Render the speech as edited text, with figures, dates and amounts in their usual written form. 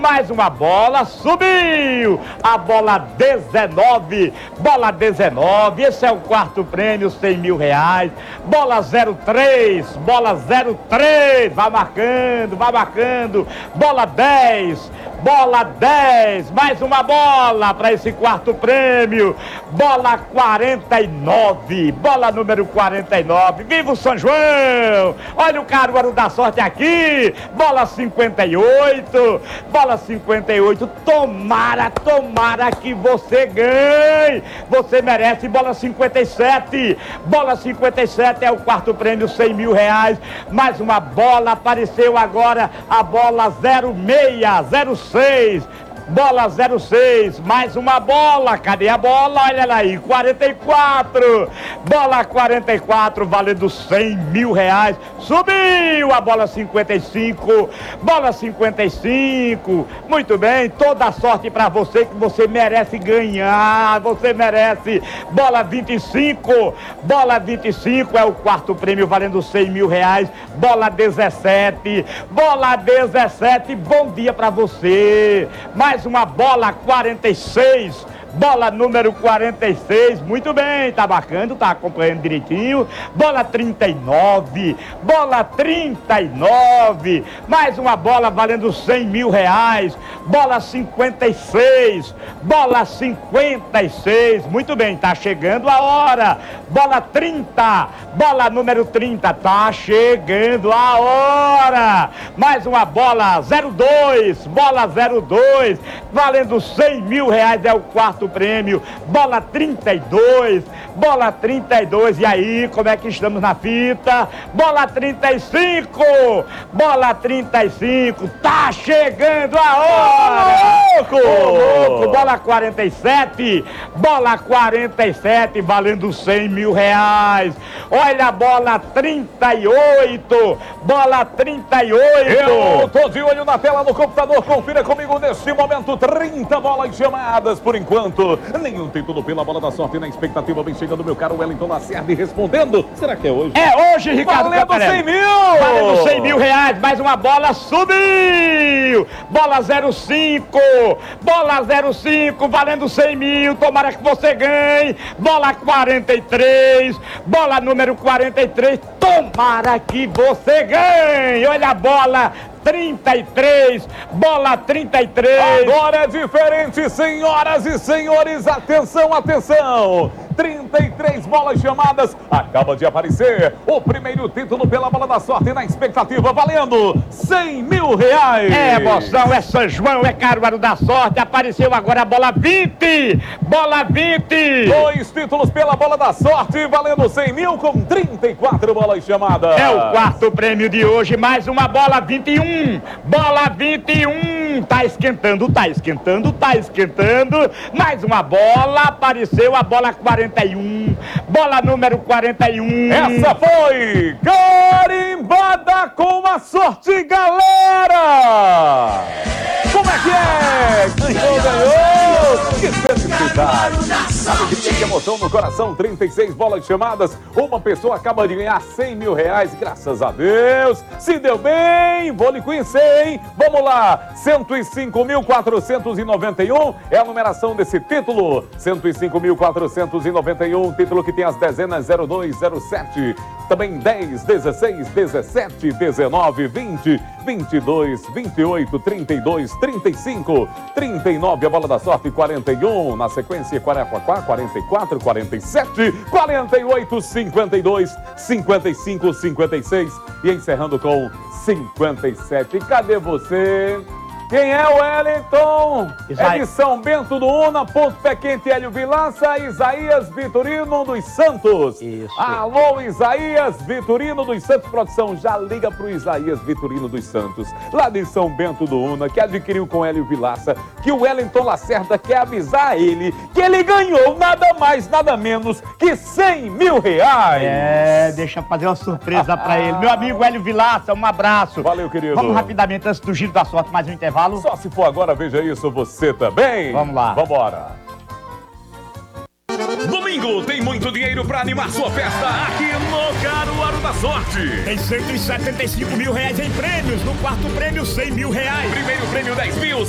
Mais uma bola, subiu! A bola 19, bola 19, esse é o quarto prêmio, 100 mil reais. Bola 03, bola 03, vai marcando, bola 10, mais uma bola para esse quarto prêmio, bola 49, bola número 49, viva o São João! Olha o Caruaru da sorte aqui, bola 58, tomara que você ganhe, você merece. Bola 57 é o quarto prêmio, 100 mil reais. Mais uma bola, apareceu agora a bola 06, bola 06, mais uma bola, cadê a bola? Olha ela aí, 44, bola 44, valendo 100 mil reais, subiu a bola 55, muito bem, toda a sorte pra você, que você merece ganhar, você merece. Bola 25 é o quarto prêmio, valendo 100 mil reais. Bola 17, bom dia pra você. Mais uma bola 46, bola número 46, muito bem, tá marcando, tá acompanhando direitinho. Bola 39, mais uma bola valendo 100 mil reais. Bola 56, muito bem, tá chegando a hora. Bola 30, bola número 30, tá chegando a hora. Mais uma bola 02, valendo 100 mil reais, é o quarto prêmio. Bola 32, e aí, como é que estamos na fita? Bola 35, tá chegando a hora. Ô louco, bola 47, valendo 100 mil reais. Olha a bola 38, Eu tô de olho na tela do computador, confira comigo neste momento, 30 bolas chamadas por enquanto. Nenhum título pela bola da sorte, na expectativa, vem chegando meu caro Wellington Lacerda e respondendo. Será que é hoje? É hoje, Ricardo. Valendo 100 mil! Valendo 100 mil reais, mais uma bola, subiu! Bola 05, valendo 100 mil, tomara que você ganhe. Bola 43, bola número 43, tomara que você ganhe. Olha a bola 33, bola 33. Agora é diferente, senhoras e senhores, atenção. 33 bolas chamadas, acaba de aparecer o primeiro título pela bola da sorte, na expectativa, valendo 100 mil reais. É emoção, é São João, é Caruaru da sorte, apareceu agora a bola 20, 2 títulos pela bola da sorte, valendo 100 mil com 34 bolas chamadas. É o quarto prêmio de hoje, mais uma bola 21, tá esquentando, mais uma bola, apareceu a bola 41, bola número 41. Essa foi carimbada com a sorte, galera! Como é que é? Ganhou! Que felicidade! Alegria e emoção no coração, 36 bolas chamadas, uma pessoa acaba de ganhar 100 mil reais, graças a Deus! Se deu bem, vou lhe conhecer, hein? Vamos lá, 105.491 é a numeração desse título, 105.491, título que tem as dezenas 02, 07, também 10, 16, 17, 19, 20, 22, 28, 32, 35, 39, a bola da sorte, 41, na sequência 44, 47, 48, 52, 55, 56 e encerrando com 57. Cadê você? Quem é o Wellington? É de São Bento do Una, Ponto Pé Quente, Hélio Vilaça, Isaías Vitorino dos Santos. Isso. Alô, Isaías Vitorino dos Santos. Produção, já liga pro Isaías Vitorino dos Santos, lá de São Bento do Una, que adquiriu com Hélio Vilaça, que o Wellington Lacerda quer avisar a ele que ele ganhou nada mais, nada menos que 100 mil reais. É, deixa eu fazer uma surpresa pra ele. Meu amigo Hélio Vilaça, um abraço. Valeu, querido. Vamos rapidamente, antes do giro da sorte, mais um intervalo. Só se for agora, veja isso, você também. Vamos lá. Vambora. Domingo tem muito dinheiro pra animar sua festa aqui no Caruaru da Sorte. Tem 175 mil reais em prêmios. No quarto prêmio, 100 mil reais. Primeiro prêmio 10 mil,